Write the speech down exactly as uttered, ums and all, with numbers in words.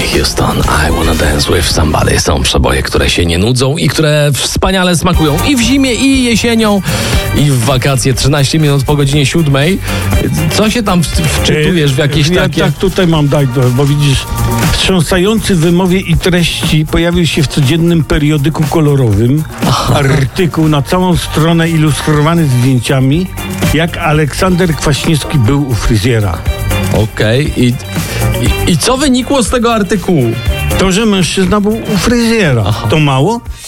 Houston, I wanna dance with somebody. Są przeboje, które się nie nudzą i które wspaniale smakują i w zimie, i jesienią, i w wakacje. trzynaście minut po godzinie siódmej. Co się tam wczytujesz w jakieś ja takie... tak tutaj mam, daj, bo widzisz, wstrząsający w wymowie i treści pojawił się w codziennym periodyku kolorowym artykuł na całą stronę ilustrowany zdjęciami, jak Aleksander Kwaśniewski był u fryzjera. Okej. Okay. I, i, I co wynikło z tego artykułu? To, że mężczyzna był u fryzjera. Aha. To mało?